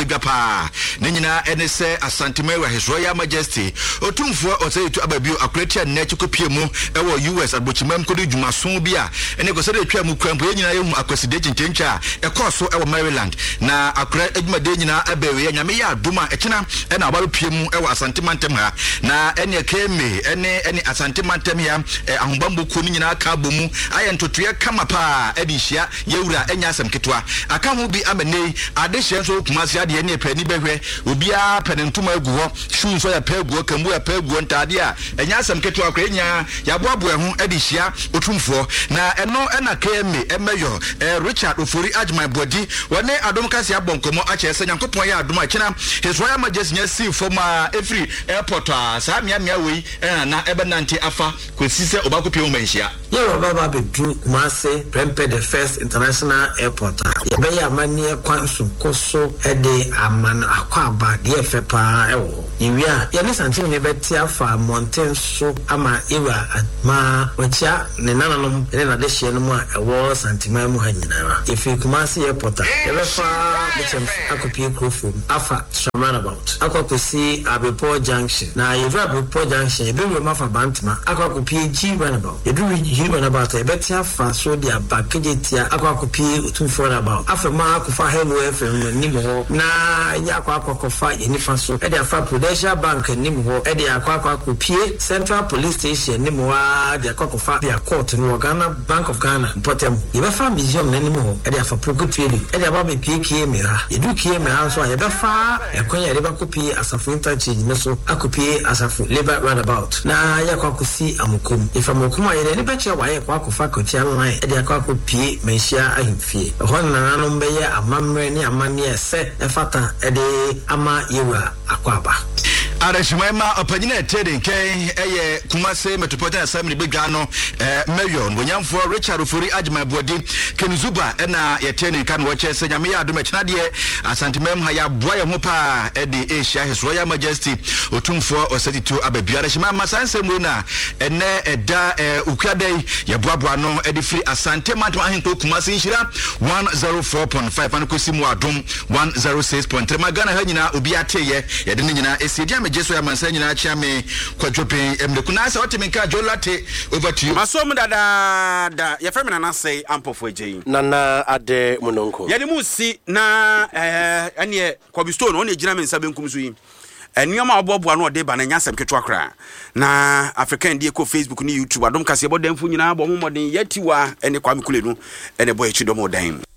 badwapa ne nyina ene se Asantemewa His Royal Majesty otumfo oseyitu ababio akwretia nechi kopie mu ewo US abochimam kodu dwumaso bi a ene ko se de twa mu kwampo ye nyina yemu akwaside chinchencha ekoso ewo Maryland na akra adwumade nyina abewe ya nyame ya aduma ekina ena abaro pie mu ewo Asantemantem ha na ene keme ene Asantemantem ya ahombambo ko ni nyina aka bomu aye ntotoye kama pa edihia yewura enya asem ketwa aka ho bi amene adehia so kumase ade ne pani behwe obia penentuma agu ho shoe so ya pagu kamu ya pagu ntade a enya asem ketwa akra enya ya boaboa ho edihia otumfo na eno ena keme emeyo Richard Ofori Ajman Bodi wone adom kase abonkomo ache se nyankopon ya adom akina His Royal Majesty nyasi from every airport sa mia we na ebenante afa kwesise obakopie ho manhia Yo baba bedu Kumase Prempeh the first international airport be ya manie kwanso koso ede aman akwaba de efepa ewo iwia ye ne santim ne beti afa mountain so ama ewa ma wachia ne nananom ne na de hye no mu a ewo santima mu ha nyina efi Kumase airport ye be fa bechem akopie krofo afa roundabout akokosi Abepo junction na yevra Abepo junction ye be we mafa bantma akokopie G roundabout ye do G about a better fast so dia bakejetia akwakopi otumfo about afema akofa hello FM nimo na ya akwakofa yenifa so e dia fa Prudential Bank nimo e dia akwakopie Central Police Station nimo wa dia akwakofa dia court no Ghana Bank of Ghana important ye be fa museum nimo e dia fa prokutueli e dia ba be PK mira ye du kie mira so ye be fa ekwan ye ba kopi asafo interchange meso akopie asafo labor roundabout na ya akwakosi amukum ifa mukum ye ne be che wa kwa kufa kotia line e dia kwa kopie menhia ahimfie hon nananom be ye amamre ne amane ese efata e de ama yewa akwaba Arashimema opanyina etedin ken eye Kumase Metropolitan Assembly begano mayor wonyamfo Richard Ofori Ajman Bodi Kenzuba ena yeteni kan wache se nyame ya adom ekina de Asantemem ha ya boya ho pa e de Asia His Royal Majesty otumfo osetitu ababia Arashimema sansemu na ene eda ukradai ya boaboa no e de free Asantemantem ahinko Kumase nhira 104.5 ankosi mu adom 106.3 magana ha nyina obi ateye ye de nyina esidia Jesu ya mansa nyina achia me kwadwopen emlekuna sa wotemenka jolate over to you masom da ya femina na say ampofo ejeyi nana ade munonko ya de musi na ane kwabistone on ejina me nsa benkum so yi enioma aboboa no de ba na nyasem ketwa kra na African die ko Facebook ni YouTube adom kase bodamfu nyina bo momoden yatiwa ene kwamekule no ene boy chidomo dan